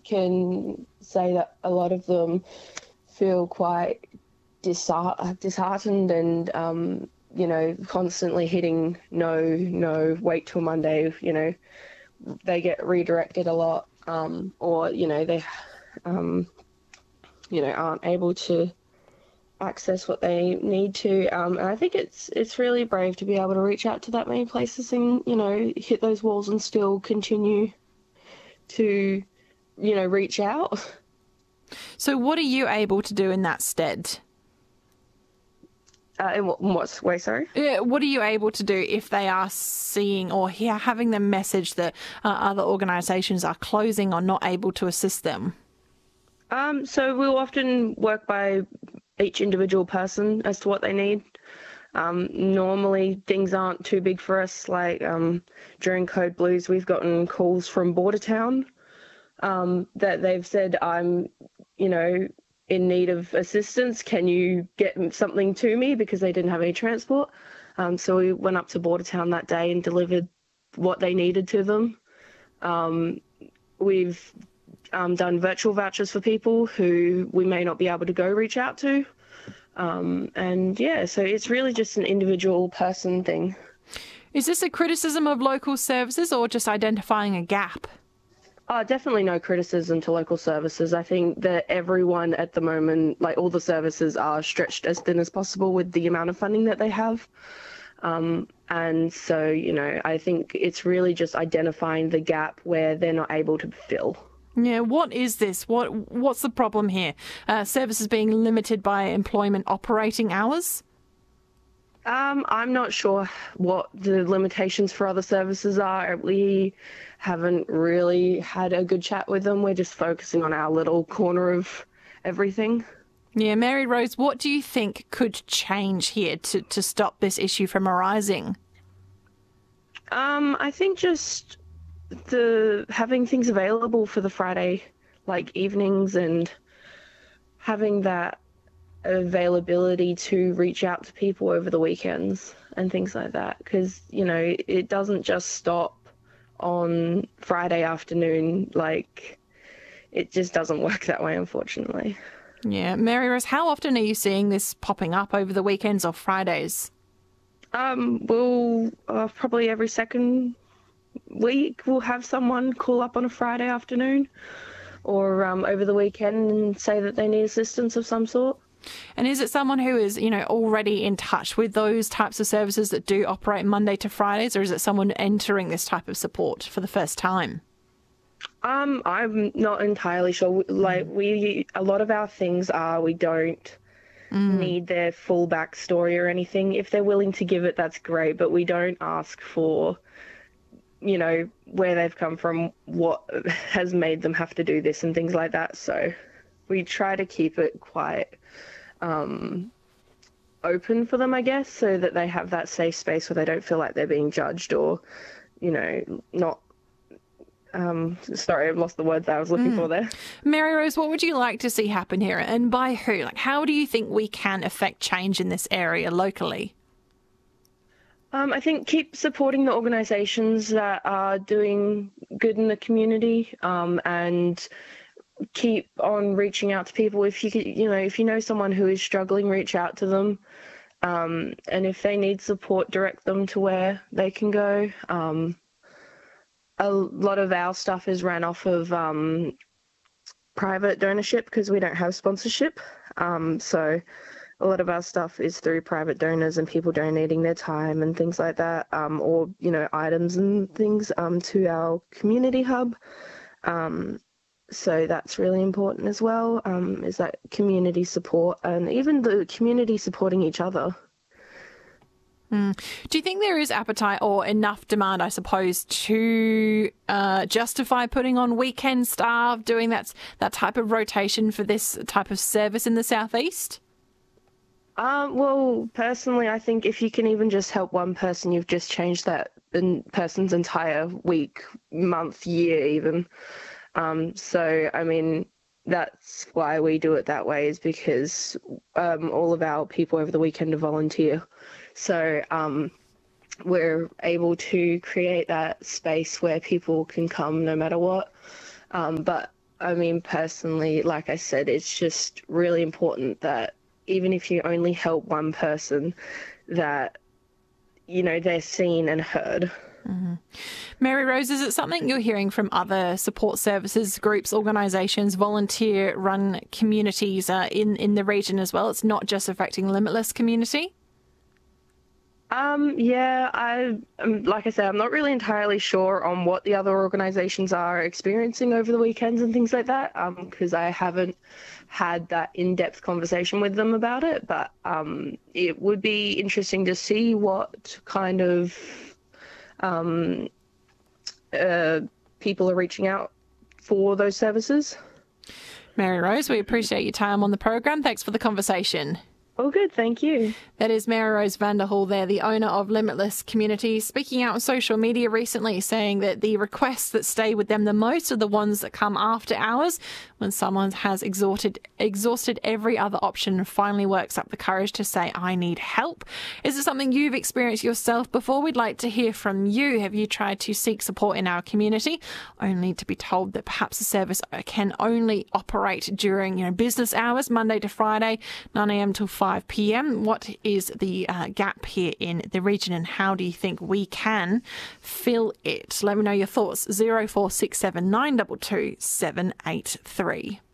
can say that a lot of them feel quite disheartened and, constantly hitting no, wait till Monday, they get redirected a lot, or, they, aren't able to access what they need to. And I think it's really brave to be able to reach out to that many places and, hit those walls and still continue to, reach out. So what are you able to do in that stead? In what way, sorry? What are you able to do if they are seeing or having them message that other organisations are closing or not able to assist them? So we'll often work by each individual person as to what they need. Normally things aren't too big for us. Like during Code Blues, we've gotten calls from Bordertown that they've said, I'm, in need of assistance. Can you get something to me? Because they didn't have any transport. So we went up to Bordertown that day and delivered what they needed to them. We've done virtual vouchers for people who we may not be able to go reach out to. So it's really just an individual person thing. Is this a criticism of local services or just identifying a gap? Definitely no criticism to local services. I think that everyone at the moment, like all the services, are stretched as thin as possible with the amount of funding that they have. And so, I think it's really just identifying the gap where they're not able to fill. Yeah, what is this? What's the problem here? Services being limited by employment operating hours? I'm not sure what the limitations for other services are. We haven't really had a good chat with them. We're just focusing on our little corner of everything. Yeah, Mary Rose, what do you think could change here to stop this issue from arising? I think just having things available for the Friday, like evenings, and having that availability to reach out to people over the weekends and things like that, because it doesn't just stop on Friday afternoon. Like, it just doesn't work that way, unfortunately. Yeah, Mary Rose, how often are you seeing this popping up over the weekends or Fridays? We'll probably every second week we'll have someone call up on a Friday afternoon or over the weekend and say that they need assistance of some sort. And is it someone who is, already in touch with those types of services that do operate Monday to Fridays, or is it someone entering this type of support for the first time? I'm not entirely sure. Like, a lot of our things are, we don't need their full backstory or anything. If they're willing to give it, that's great, but we don't ask for, where they've come from, what has made them have to do this and things like that. So we try to keep it quite open for them, I guess, so that they have that safe space where they don't feel like they're being judged or, not... sorry, I've lost the word that I was looking for there. Mary Rose, what would you like to see happen here, and by who? Like, how do you think we can affect change in this area locally? I think keep supporting the organisations that are doing good in the community, and keep on reaching out to people. If you could, if you know someone who is struggling, reach out to them. And if they need support, direct them to where they can go. A lot of our stuff is ran off of private donorship because we don't have sponsorship. So a lot of our stuff is through private donors and people donating their time and things like that, or, items and things to our community hub. So that's really important as well, is that community support and even the community supporting each other. Do you think there is appetite or enough demand, I suppose, to justify putting on weekend staff, doing that type of rotation for this type of service in the southeast? Well, personally, I think if you can even just help one person, you've just changed that person's entire week, month, year even. So, I mean, that's why we do it that way, is because all of our people over the weekend are volunteer. So we're able to create that space where people can come no matter what. But I mean, personally, like I said, it's just really important that even if you only help one person, that, you know, they're seen and heard. Mary Rose, is it something you're hearing from other support services, groups, organisations, volunteer-run communities in the region as well? It's not just affecting Limitless community? Yeah, like I said, I'm not really entirely sure on what the other organisations are experiencing over the weekends and things like that, because I haven't had that in-depth conversation with them about it. But it would be interesting to see what kind of people are reaching out for those services. Mary Rose, we appreciate your time on the program. Thanks for the conversation. All good, thank you. That is Mary Rose Vanderhall there, the owner of Limitless Community, speaking out on social media recently, saying that the requests that stay with them the most are the ones that come after hours, when someone has exhausted every other option and finally works up the courage to say, I need help. Is it something you've experienced yourself before? We'd like to hear from you. Have you tried to seek support in our community, only to be told that perhaps the service can only operate during business hours, Monday to Friday, 9 a.m. till 5 p.m. What is the gap here in the region, and how do you think we can fill it? Let me know your thoughts. 0467 922 783.